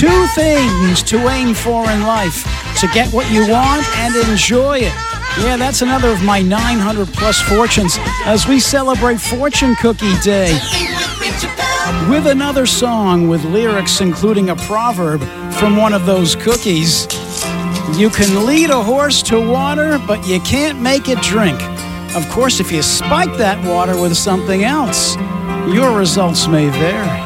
2 things to aim for in life: to get what you want and enjoy it. Yeah, that's another of my 900 plus fortunes as we celebrate Fortune Cookie Day with another song with lyrics including a proverb from one of those cookies. You can lead a horse to water, but you can't make it drink. Of course, if you spike that water with something else, your results may vary.